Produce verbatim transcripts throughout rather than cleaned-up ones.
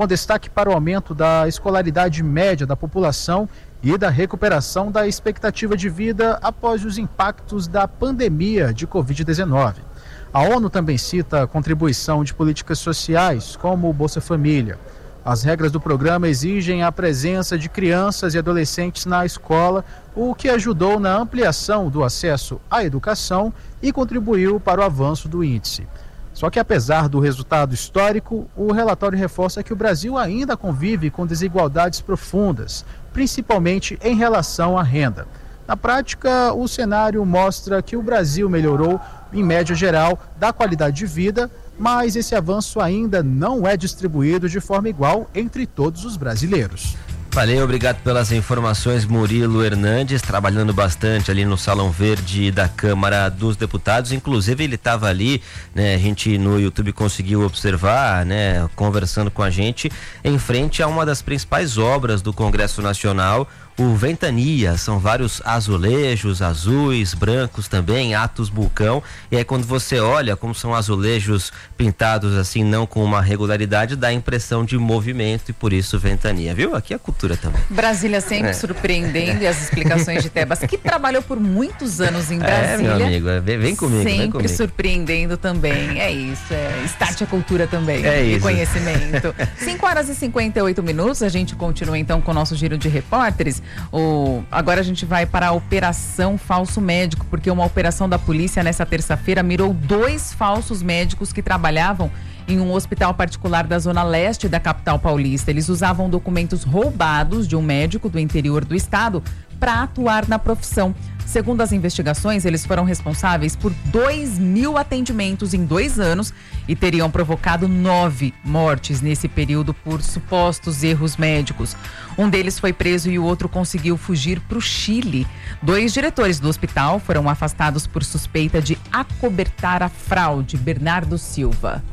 com destaque para o aumento da escolaridade média da população e da recuperação da expectativa de vida após os impactos da pandemia de covid dezenove. A ONU também cita a contribuição de políticas sociais, como o Bolsa Família. As regras do programa exigem a presença de crianças e adolescentes na escola, o que ajudou na ampliação do acesso à educação e contribuiu para o avanço do índice. Só que, apesar do resultado histórico, o relatório reforça que o Brasil ainda convive com desigualdades profundas, principalmente em relação à renda. Na prática, o cenário mostra que o Brasil melhorou, em média geral, da qualidade de vida, mas esse avanço ainda não é distribuído de forma igual entre todos os brasileiros. Valeu, obrigado pelas informações, Murilo Hernandes, trabalhando bastante ali no Salão Verde da Câmara dos Deputados. Inclusive ele estava ali, né, a gente no YouTube conseguiu observar, né, conversando com a gente, em frente a uma das principais obras do Congresso Nacional, o Ventania. São vários azulejos azuis, brancos também, Atos Bulcão, e aí quando você olha como são azulejos pintados assim, não com uma regularidade, dá a impressão de movimento, e por isso Ventania, viu? Aqui é cultura também. Brasília sempre é. surpreendendo, e as explicações de Tebas, que trabalhou por muitos anos em Brasília. É, meu amigo, vem, vem comigo, sempre vem comigo. surpreendendo também, é isso, é Start a cultura também, é e isso. Conhecimento. cinco horas e cinquenta e oito minutos, a gente continua então com o nosso giro de repórteres. O, agora a gente vai para a Operação Falso Médico, porque uma operação da polícia nessa terça-feira mirou dois falsos médicos que trabalhavam em um hospital particular da zona leste da capital paulista. Eles usavam documentos roubados de um médico do interior do estado para atuar na profissão. Segundo as investigações, eles foram responsáveis por dois mil atendimentos em dois anos e teriam provocado nove mortes nesse período por supostos erros médicos. Um deles foi preso e o outro conseguiu fugir para o Chile. Dois diretores do hospital foram afastados por suspeita de acobertar a fraude. Bernardo Silva.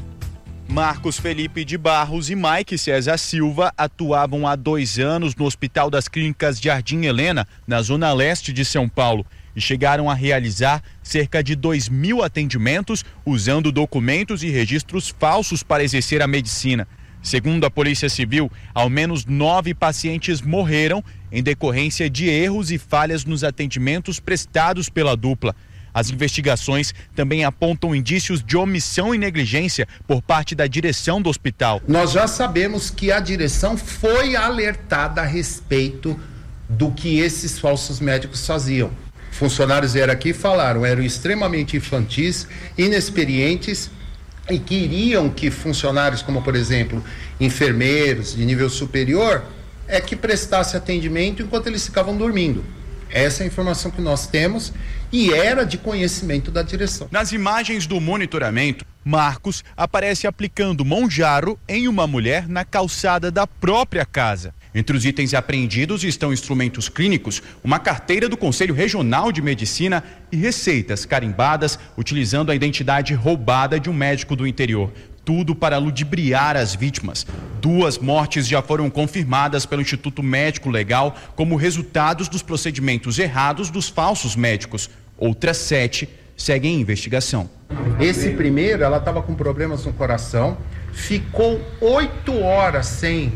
Marcos Felipe de Barros e Mike César Silva atuavam há dois anos no Hospital das Clínicas Jardim Helena, na zona leste de São Paulo, e chegaram a realizar cerca de dois mil atendimentos usando documentos e registros falsos para exercer a medicina. Segundo a Polícia Civil, ao menos nove pacientes morreram em decorrência de erros e falhas nos atendimentos prestados pela dupla. As investigações também apontam indícios de omissão e negligência por parte da direção do hospital. Nós já sabemos que a direção foi alertada a respeito do que esses falsos médicos faziam. Funcionários vieram aqui e falaram, eram extremamente infantis, inexperientes e queriam que funcionários como, por exemplo, enfermeiros de nível superior, é que prestasse atendimento enquanto eles ficavam dormindo. Essa é a informação que nós temos e era de conhecimento da direção. Nas imagens do monitoramento, Marcos aparece aplicando mão jarro em uma mulher na calçada da própria casa. Entre os itens apreendidos estão instrumentos clínicos, uma carteira do Conselho Regional de Medicina e receitas carimbadas utilizando a identidade roubada de um médico do interior. Tudo para ludibriar as vítimas. Duas mortes já foram confirmadas pelo Instituto Médico Legal como resultados dos procedimentos errados dos falsos médicos. Outras sete seguem em investigação. Esse primeiro, ela estava com problemas no coração, ficou oito horas sem,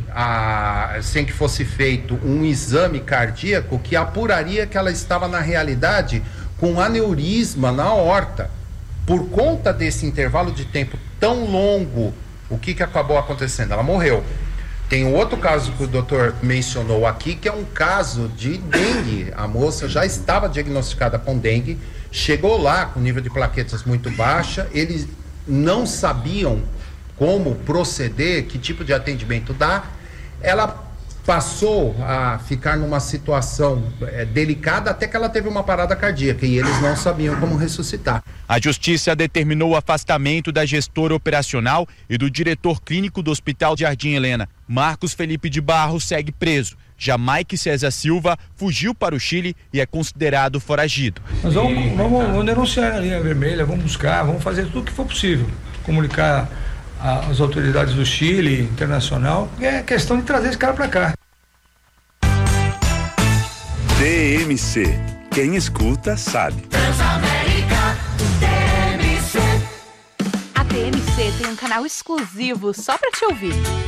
a, sem que fosse feito um exame cardíaco que apuraria que ela estava, na realidade, com aneurisma na aorta. Por conta desse intervalo de tempo tão longo, o que, que acabou acontecendo? Ela morreu. Tem um outro caso que o doutor mencionou aqui, que é um caso de dengue. A moça já estava diagnosticada com dengue, chegou lá com nível de plaquetas muito baixa, eles não sabiam como proceder, que tipo de atendimento dar. Ela passou a ficar numa situação é, delicada até que ela teve uma parada cardíaca e eles não sabiam como ressuscitar. A Justiça determinou o afastamento da gestora operacional e do diretor clínico do Hospital Jardim Helena. Marcos Felipe de Barros segue preso. Já Mike César Silva fugiu para o Chile e é considerado foragido. Nós vamos, vamos, vamos denunciar a linha vermelha, vamos buscar, vamos fazer tudo o que for possível. Comunicar as autoridades do Chile, internacional, porque é questão de trazer esse cara para cá. D M C, quem escuta sabe. Transamérica, D M C. A D M C tem um canal exclusivo só para te ouvir.